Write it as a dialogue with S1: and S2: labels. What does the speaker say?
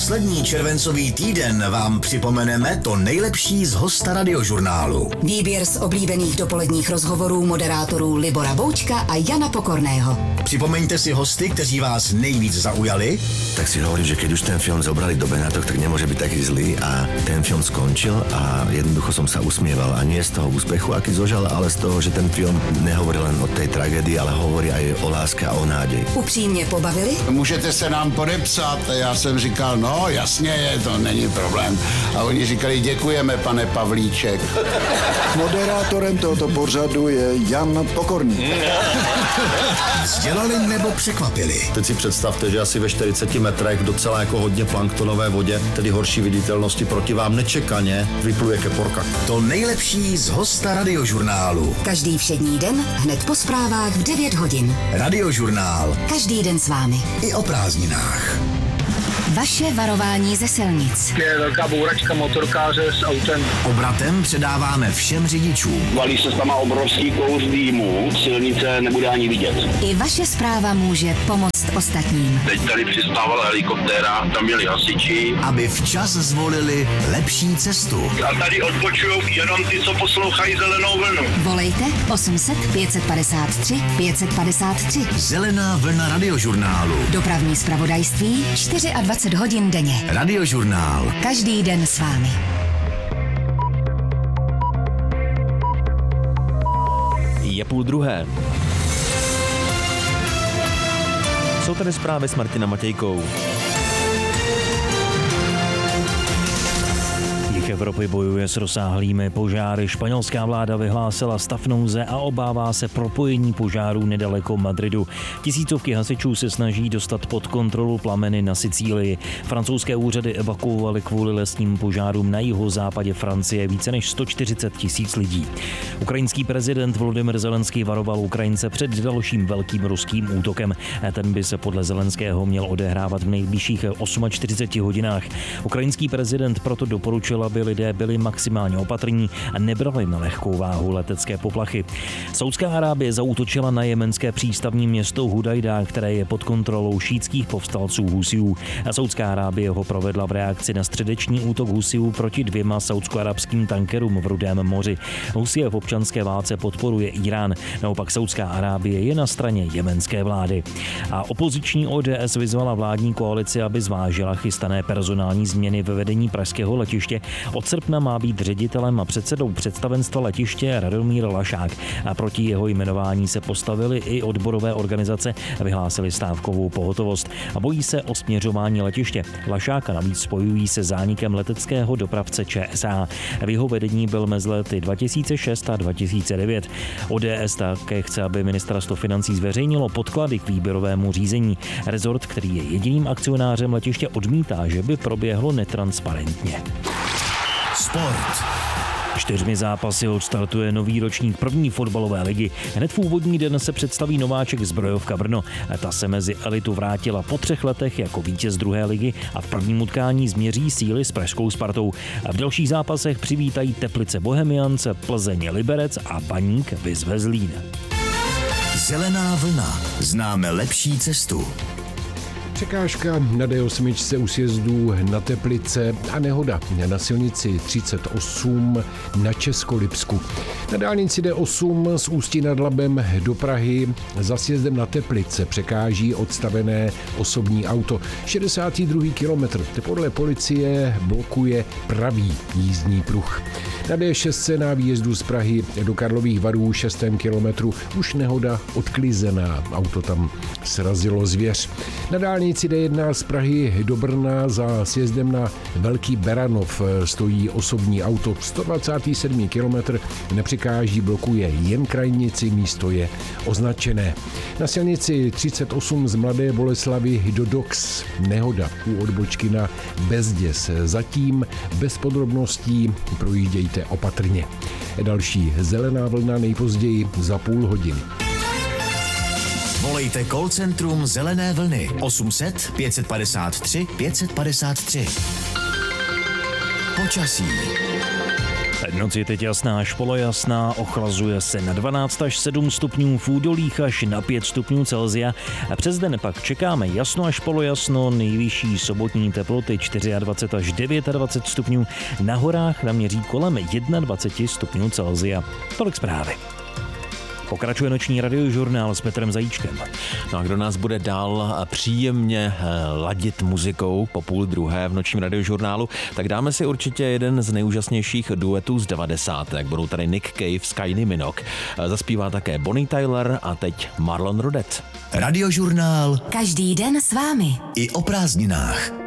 S1: Poslední červencový týden vám připomeneme to nejlepší z hosta Radiožurnálu.
S2: Výběr z oblíbených dopoledních rozhovorů moderátorů Libora Boučka a Jana Pokorného.
S1: Připomeňte si hosty, kteří vás nejvíc zaujali.
S3: Tak si hovorím, že keď už ten film zobrali do Benátok, tak nemôže byť taký zlý a ten film skončil a jednoducho som sa usmieval a nie z toho úspechu, aký zožal, ale z toho, že ten film nehovorí len o tej tragédii, ale hovorí aj o láske a o nádej.
S2: Upřímně pobavili?
S4: Můžete se nám podepsat? Já jsem říkal, no jasně, to není problém. A oni říkali, děkujeme, pane Pavlíček.
S5: Moderátorem tohoto pořadu je Jan Pokorný.
S1: Vzdělali nebo překvapili?
S6: Teď si představte, že asi ve 40 metrech v docela jako hodně planktonové vodě, tedy horší viditelnosti, proti vám nečekaně vypluje keporka.
S1: To nejlepší z hosta Radiožurnálu.
S2: Každý všední den, hned po zprávách v 9 hodin.
S1: Radiožurnál.
S2: Každý den s vámi.
S1: I o prázdninách.
S2: Vaše varování ze silnic.
S7: Je velká bouračka motorkáře s autem.
S1: Obratem předáváme všem řidičům.
S8: Valí se tam obrovský kous dýmu, silnice nebude ani vidět.
S2: I vaše zpráva může pomoct ostatním.
S8: Teď tady přistávala helikoptéra, tam byli hasiči.
S1: Aby včas zvolili lepší cestu.
S8: A tady odpočujou jenom ty, co poslouchají Zelenou vlnu.
S2: Volejte 800 553 553.
S1: Zelená vlna Radiožurnálu.
S2: Dopravní zpravodajství 24 hodin denně.
S1: Radiožurnál.
S2: Každý den s vámi.
S9: Je 12:30. Jsou tady zprávy s Martina Matějkou. Jih Evropy bojuje s rozsáhlými požáry. Španělská vláda vyhlásila stav nouze a obává se propojení požárů nedaleko Madridu. Tisícovky hasičů se snaží dostat pod kontrolu plameny na Sicílii. Francouzské úřady evakuovaly kvůli lesním požárům na jihozápadě Francie více než 140 000 lidí. Ukrajinský prezident Volodymyr Zelenský varoval Ukrajince před dalším velkým ruským útokem. Ten by se podle Zelenského měl odehrávat v nejbližších 48 hodinách. Ukrajinský prezident proto doporučil, aby lidé byli maximálně opatrní a nebrali na lehkou váhu letecké poplachy. Saudská Arábie zaútočila na jemenské přístavní město Hudajda, které je pod kontrolou šítských povstalců Husijů. Saudská Arábie ho provedla v reakci na středeční útok Husijů proti 2 saudsko-arabským tankerům v Rudém moři. Husije v občanské válce podporuje Irán, naopak Saudská Arábie je na straně jemenské vlády. A opoziční ODS vyzvala vládní koalici, aby zvážila chystané personální změny ve vedení pražského letiště. Od srpna má být ředitelem a předsedou představenstva letiště Radomír Lašák. A proti jeho jmenování se postavili i odborové organizace, vyhlásili stávkovou pohotovost a bojí se o směřování letiště. Lašáka navíc spojují se zánikem leteckého dopravce ČSA. V jeho vedení byl mezi lety 2006 a 2009. ODS také chce, aby ministerstvo financí zveřejnilo podklady k výběrovému řízení. Rezort, který je jediným akcionářem letiště, odmítá, že by proběhlo netransparentně.
S1: Sport.
S9: 4 zápasy odstartuje nový ročník první fotbalové ligy. Hned v úvodní den se představí nováček Zbrojovka Brno. Ta se mezi elitu vrátila po 3 letech jako vítěz druhé ligy a v prvním utkání změří síly s pražskou Spartou. V dalších zápasech přivítají Teplice Bohemians, Plzeň Liberec a Baník Visve Zlín.
S1: Zelená vlna. Známe lepší cestu.
S10: Překážka na D8 u sjezdů na Teplice a nehoda na silnici 38 na Českolipsku. Na dálnici D8 z Ústí nad Labem do Prahy za sjezdem na Teplice překáží odstavené osobní auto. 62. kilometr. Podle policie blokuje pravý jízdní pruh. Na D6 na výjezdu z Prahy do Karlových Varů 6. kilometru už nehoda odklizená. Auto tam srazilo zvěř. Na dálnici D1 z Prahy do Brna za sjezdem na Velký Beranov stojí osobní auto. 127. kilometr nepřekáží, blokuje jen krajnici, místo je označené. Na silnici 38 z Mladé Boleslavi do Dox nehoda u odbočky na Bezděs. Zatím bez podrobností, projíždějte opatrně. Další zelená vlna nejpozději za půl hodiny.
S1: Volejte call centrum Zelené vlny 800 553 553. Počasí.
S9: Noc je teď jasná až polojasná, ochlazuje se na 12 až 7 stupňů, v údolích až na 5 stupňů Celsia. A přes den pak čekáme jasno až polojasno, nejvyšší sobotní teploty 24 až 29 stupňů, na horách naměří kolem 21 stupňů Celsia. Tolik zprávy. Pokračuje noční radiožurnál s Petrem Zajíčkem.
S11: No a kdo nás bude dál příjemně ladit muzikou po 12:30 v nočním radiožurnálu, tak dáme si určitě jeden z nejúžasnějších duetů z 90. Budou tady Nick Cave s Kylie Minogue. Zaspívá také Bonnie Tyler a teď Marlon Rodet.
S1: Radiožurnál.
S2: Každý den s vámi.
S1: I o prázdninách.